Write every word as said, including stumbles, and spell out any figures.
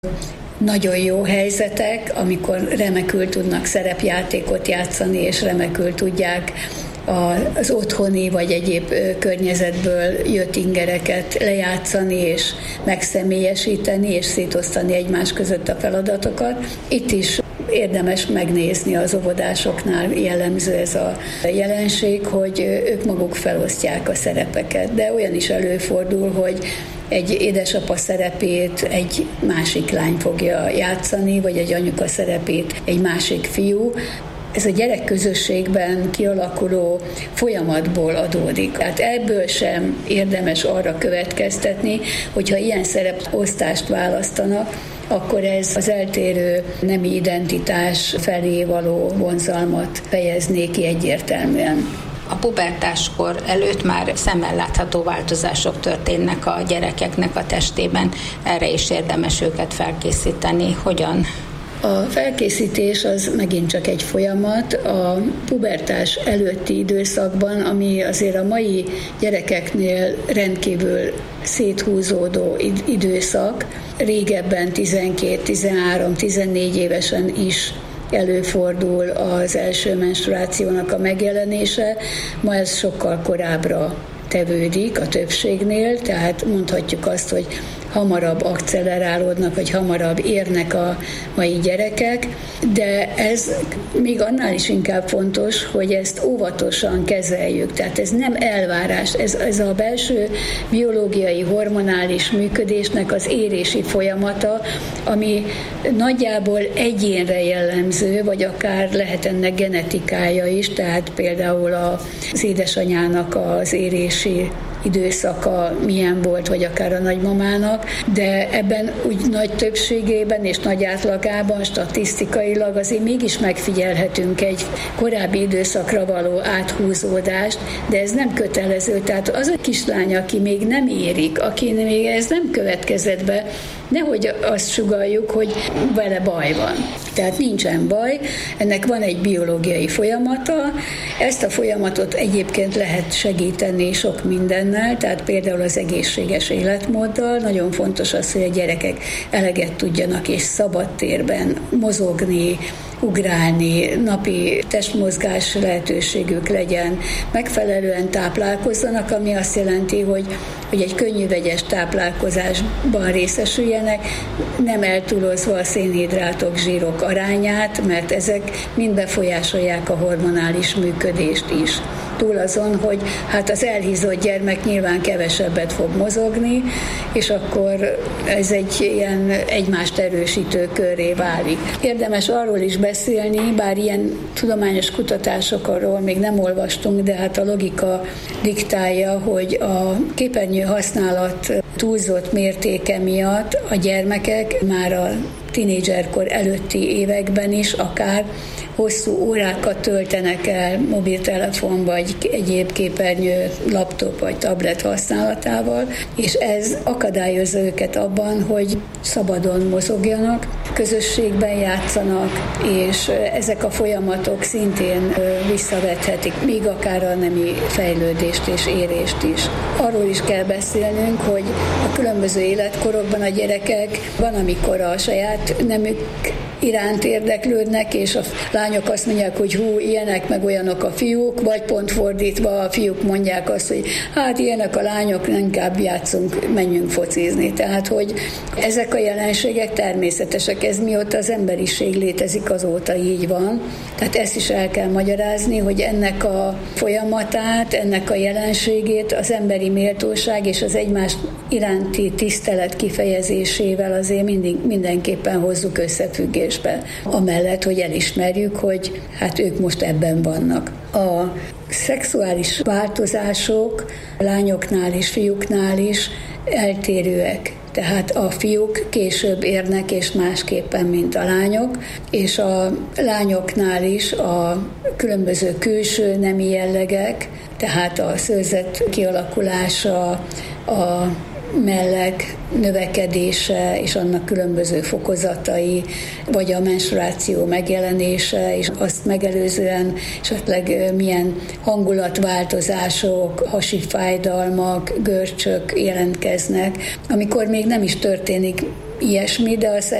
nagyon jó helyzetek, amikor remekül tudnak szerepjátékot játszani, és remekül tudják az otthoni vagy egyéb környezetből jött ingereket lejátszani és megszemélyesíteni és szétosztani egymás között a feladatokat. Itt is érdemes megnézni, az óvodásoknál jellemző ez a jelenség, hogy ők maguk felosztják a szerepeket, de olyan is előfordul, hogy egy édesapa szerepét egy másik lány fogja játszani, vagy egy anyuka szerepét egy másik fiú. Ez a gyerekközösségben kialakuló folyamatból adódik. Tehát ebből sem érdemes arra következtetni, hogyha ilyen szereposztást választanak, akkor ez az eltérő nemi identitás felé való vonzalmat fejezné ki egyértelműen. A pubertáskor előtt már szemmel látható változások történnek a gyerekeknek a testében. Erre is érdemes őket felkészíteni. Hogyan? A felkészítés az megint csak egy folyamat. A pubertás előtti időszakban, ami azért a mai gyerekeknél rendkívül széthúzódó időszak, régebben tizenkét, tizenhárom, tizennégy évesen is előfordul az első menstruációnak a megjelenése, ma ez sokkal korábbra tevődik a többségnél, tehát mondhatjuk azt, hogy hamarabb akcelerálódnak, vagy hamarabb érnek a mai gyerekek, de ez még annál is inkább fontos, hogy ezt óvatosan kezeljük. Tehát ez nem elvárás, ez, ez a belső biológiai, hormonális működésnek az érési folyamata, ami nagyjából egyénre jellemző, vagy akár lehet ennek genetikája is, tehát például az édesanyának az érési időszaka milyen volt, vagy akár a nagymamának, de ebben úgy nagy többségében és nagy átlagában statisztikailag azért mégis megfigyelhetünk egy korábbi időszakra való áthúzódást, de ez nem kötelező. Tehát az a kislány, aki még nem érik, aki még ez nem következett be, nehogy azt sugalljuk, hogy vele baj van. Tehát nincsen baj, ennek van egy biológiai folyamata, ezt a folyamatot egyébként lehet segíteni sok mindennel, tehát például az egészséges életmóddal. Nagyon fontos az, hogy a gyerekek eleget tudjanak és szabad térben mozogni, ugrálni, napi testmozgás lehetőségük legyen, megfelelően táplálkozzanak, ami azt jelenti, hogy, hogy egy könnyű vegyes táplálkozásban részesüljenek, nem eltúlozva a szénhidrátok, zsírok arányát, mert ezek mind befolyásolják a hormonális működést is. Túl azon, hogy hát az elhízott gyermek nyilván kevesebbet fog mozogni, és akkor ez egy ilyen egymást erősítő körré válik. Érdemes arról is beszélni, bár ilyen tudományos kutatásokról még nem olvastunk, de hát a logika diktálja, hogy a képernyő használat túlzott mértéke miatt a gyermekek már a tínédzserkor előtti években is akár hosszú órákat töltenek el mobiltelefon vagy egyéb képernyő, laptop vagy tablet használatával, és ez akadályozza őket abban, hogy szabadon mozogjanak, közösségben játszanak, és ezek a folyamatok szintén visszavethetik még akár a nemi fejlődést és érést is. Arról is kell beszélnünk, hogy a különböző életkorokban a gyerekek van, amikor a saját nemük iránt érdeklődnek, és a lányok azt mondják, hogy hú, ilyenek, meg olyanok a fiúk, vagy pont fordítva a fiúk mondják azt, hogy hát ilyenek a lányok, inkább játszunk, menjünk focizni. Tehát, hogy ezek a jelenségek természetesek, ez mióta az emberiség létezik, azóta így van. Tehát ezt is el kell magyarázni, hogy ennek a folyamatát, ennek a jelenségét az emberi méltóság és az egymás iránti tisztelet kifejezésével azért mindig, mindenképpen hozzuk összefüggésbe. Amellett, hogy elismerjük, hogy hát ők most ebben vannak. A szexuális változások lányoknál és fiúknál is eltérőek. Tehát a fiúk később érnek, és másképpen, mint a lányok, és a lányoknál is a különböző külső nemi jellegek, tehát a szőrzet kialakulása, a melleg növekedése és annak különböző fokozatai, vagy a menstruáció megjelenése, és azt megelőzően esetleg milyen hangulatváltozások, hasi fájdalmak, görcsök jelentkeznek, amikor még nem is történik ilyesmi, de az